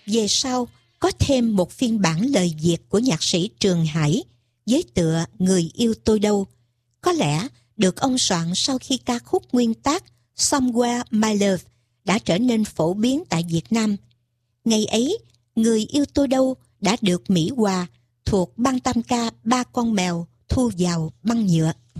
Về sau, có thêm một phiên bản lời Việt của nhạc sĩ Trường Hải với tựa Người yêu tôi đâu. Có lẽ được ông soạn sau khi ca khúc nguyên tác Somewhere My Love đã trở nên phổ biến tại Việt Nam. Ngày ấy, Người yêu tôi đâu đã được Mỹ Hòa thuộc ban tam ca Ba con mèo thu vào băng nhựa.